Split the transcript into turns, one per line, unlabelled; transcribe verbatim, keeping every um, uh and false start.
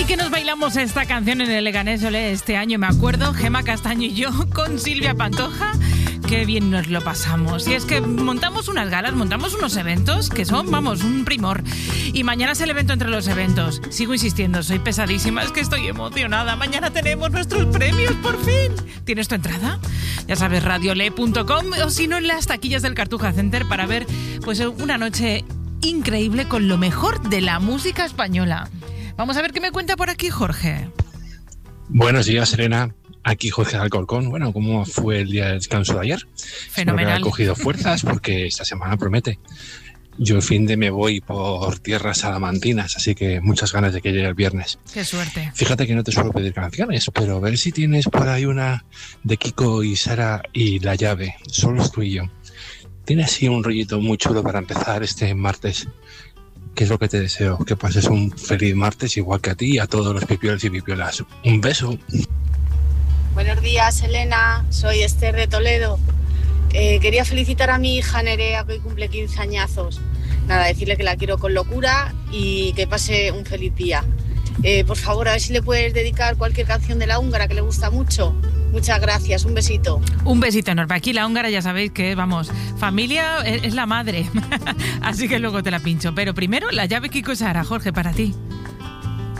Ay, que nos bailamos esta canción en el Leganés Olé este año, me acuerdo, Gemma Castaño y yo con Silvia Pantoja. Qué bien nos lo pasamos. Y es que montamos unas galas, montamos unos eventos que son, vamos, un primor. Y mañana es el evento entre los eventos. Sigo insistiendo, soy pesadísima, es que estoy emocionada. Mañana tenemos nuestros premios, por fin. ¿Tienes tu entrada? Ya sabes, radiole punto com o si no en las taquillas del Cartuja Center para ver pues una noche increíble con lo mejor de la música española. Vamos a ver qué me cuenta por aquí Jorge.
Buenos días, Elena. Aquí Jorge de Alcorcón. Bueno, ¿cómo fue el día de descanso de ayer?
Fenomenal.
Espero que ha cogido fuerzas porque esta semana promete. Yo el fin de me voy por tierras salamantinas, así que muchas ganas de que llegue el viernes.
Qué suerte.
Fíjate que no te suelo pedir canciones, pero a ver si tienes por ahí una de Kiko y Sara y La Llave, solo tú y yo. Tiene así un rollito muy chulo para empezar este martes. ¿Qué es lo que te deseo? Que pases un feliz martes igual que a ti y a todos los pipioles y pipiolas. Un beso.
Buenos días, Elena. Soy Esther de Toledo. Eh, quería felicitar a mi hija Nerea, que hoy cumple quince añazos. Nada, decirle que la quiero con locura y que pase un feliz día. Eh, por favor, a ver si le puedes dedicar cualquier canción de La Húngara, que le gusta mucho. Muchas gracias, un besito.
Un besito enorme. Aquí La Húngara ya sabéis que, vamos, familia es, es la madre. Así que luego te la pincho. Pero primero, La Llave, Kiko y Sara. Jorge, para ti.